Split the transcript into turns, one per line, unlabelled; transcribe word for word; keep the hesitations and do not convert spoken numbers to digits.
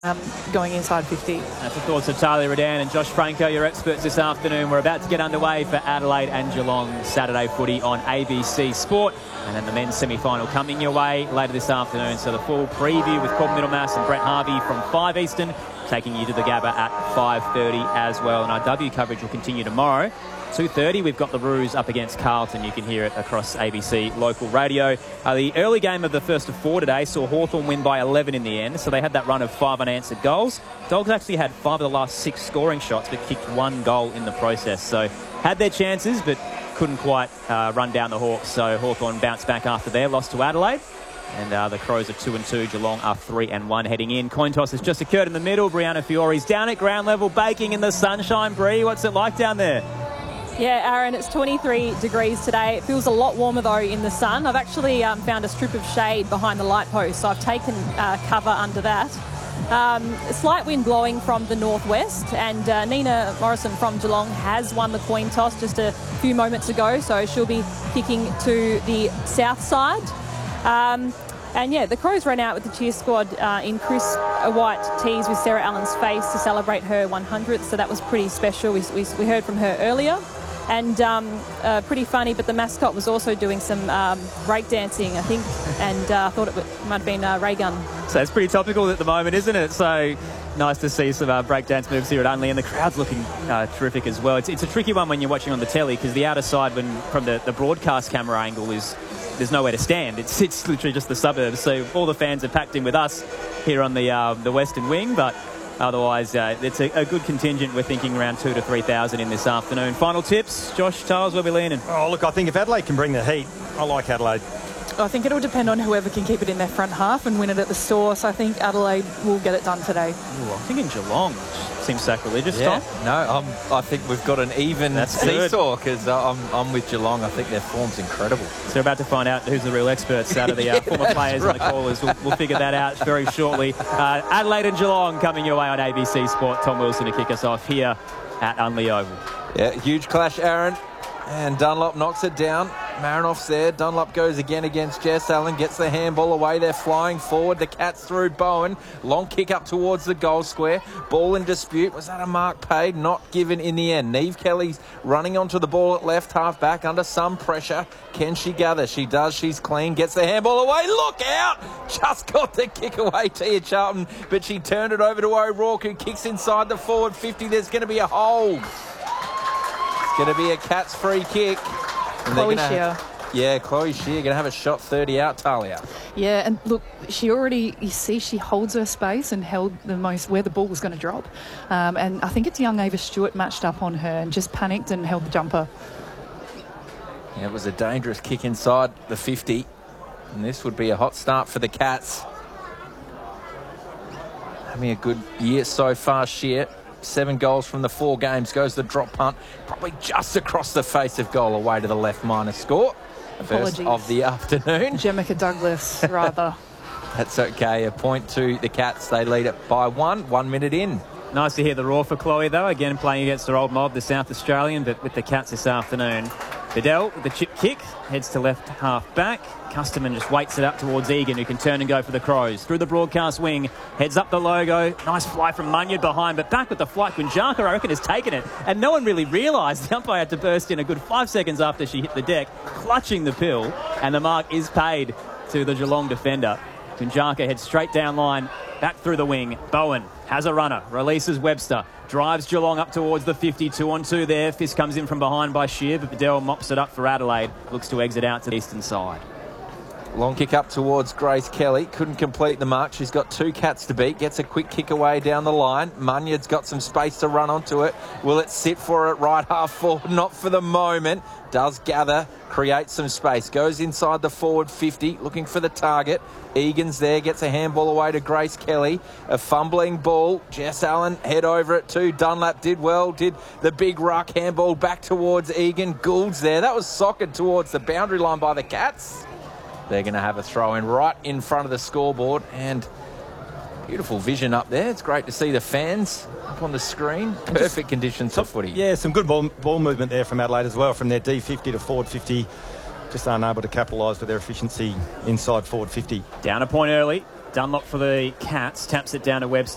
Um, going inside fifty.
That's the thoughts of Talia Redan and Josh Franco, your experts this afternoon. We're about to get underway for Adelaide and Geelong Saturday footy on A B C Sport. And then the men's semi-final coming your way later this afternoon. So the full preview with Corbin Middlemass and Brett Harvey from five Eastern, taking you to the Gabba at five thirty as well. And our W coverage will continue tomorrow. two thirty, we've got the Roos up against Carlton. You can hear it across A B C local radio. Uh, the early game of the first of four today saw Hawthorn win by eleven in the end, so they had that run of five unanswered goals. Dogs actually had five of the last six scoring shots, but kicked one goal in the process. So had their chances, but couldn't quite uh, run down the Hawks. So Hawthorn bounced back after their loss to Adelaide. And uh, the Crows are two and two. Geelong are three and one heading in. Coin toss has just occurred in the middle. Brianna Fiore's down at ground level, baking in the sunshine. Bree, what's it like down there?
Yeah, Aaron, it's twenty-three degrees today. It feels a lot warmer, though, in the sun. I've actually um, found a strip of shade behind the light post, so I've taken uh, cover under that. Um, a slight wind blowing from the northwest, and uh, Nina Morrison from Geelong has won the coin toss just a few moments ago, so she'll be kicking to the south side. Um, and yeah, the Crows ran out with the cheer squad uh, in Chris White tees with Sarah Allen's face to celebrate her one hundredth, so that was pretty special. We, we, we heard from her earlier. And um, uh, pretty funny, but the mascot was also doing some um, breakdancing, I think, and I uh, thought it might have been uh, Ray Gun.
So it's pretty topical at the moment, isn't it? So nice to see some uh, breakdance moves here at Unley, and the crowd's looking uh, terrific as well. It's, it's a tricky one when you're watching on the telly, because the outer side, when from the, the broadcast camera angle, is there's nowhere to stand. It's, it's literally just the suburbs. So all the fans are packed in with us here on the uh, the western wing, but otherwise, uh, it's a, a good contingent. We're thinking around two to three thousand in this afternoon. Final tips, Josh, Charles, where are we leaning?
Oh, look, I think if Adelaide can bring the heat, I like Adelaide.
I think it'll depend on whoever can keep it in their front half and win it at the source. I think Adelaide will get it done today.
Ooh, I'm thinking Geelong. Seems sacrilegious,
yeah.
Tom.
No, I'm, I think we've got an even
That's
seesaw, because uh, I'm, I'm with Geelong. I think their form's incredible.
So we're about to find out who's the real experts out of the uh,
yeah,
former players
right.
and the callers. We'll, we'll figure that out very shortly. Uh, Adelaide and Geelong coming your way on A B C Sport. Tom Wilson to kick us off here at Unley Oval.
Yeah, huge clash, Aaron. And Dunlop knocks it down. Marinoff's there. Dunlop goes again against Jess Allen. Gets the handball away. They're flying forward. The Cats through Bowen. Long kick up towards the goal square. Ball in dispute. Was that a mark paid? Not given in the end. Neve Kelly's running onto the ball at left half back under some pressure. Can she gather? She does. She's clean. Gets the handball away. Look out! Just got the kick away, Tia Charlton. But she turned it over to O'Rourke, who kicks inside the forward fifty. There's going to be a hold. It's going to be a Cats free kick. And
Chloe
gonna
Shear.
Have, yeah, Chloe Shear going to have a shot thirty out, Talia.
Yeah, and look, she already, you see, she holds her space and held the most where the ball was going to drop. Um, and I think it's young Ava Stewart matched up on her and just panicked and held the jumper.
Yeah, it was a dangerous kick inside the fifty. And this would be a hot start for the Cats. Having a good year so far, Shear. Seven goals from the four games. Goes the drop punt. Probably just across the face of goal, away to the left minor score. First
Apologies.
of the afternoon.
Jemica Douglas, rather.
That's okay. A point to the Cats. They lead it by one. One minute in.
Nice to hear the roar for Chloe, though. Again, playing against her old mob, the South Australian, but with the Cats this afternoon. Bedell with the chip kick. Heads to left half back. Custerman just waits it up towards Egan, who can turn and go for the Crows. Through the broadcast wing, heads up the logo. Nice fly from Munyard behind, but back with the flight. Quinjaka, I reckon, has taken it. And no one really realised the umpire had to burst in a good five seconds after she hit the deck, clutching the pill. And the mark is paid to the Geelong defender. Quinjaka heads straight down line, back through the wing. Bowen has a runner, releases Webster. Drives Geelong up towards the fifty, two on two there. Fist comes in from behind by Shear, but Bedell mops it up for Adelaide. Looks to exit out to the eastern side.
Long kick up towards Grace Kelly. Couldn't complete the mark. She's got two Cats to beat. Gets a quick kick away down the line. Munyard's got some space to run onto it. Will it sit for it right half forward? Not for the moment. Does gather. Creates some space. Goes inside the forward fifty. Looking for the target. Egan's there. Gets a handball away to Grace Kelly. A fumbling ball. Jess Allen head over it too. Dunlap did well. Did the big ruck. Handball back towards Egan. Gould's there. That was socked towards the boundary line by the Cats. They're going to have a throw in right in front of the scoreboard, and beautiful vision up there. It's great to see the fans up on the screen. Perfect conditions for footy.
Yeah, some good ball, ball movement there from Adelaide as well, from their D fifty to forward fifty. Just unable to capitalise with their efficiency inside forward fifty.
Down a point early. Dunlop for the Cats. Taps it down to Webster.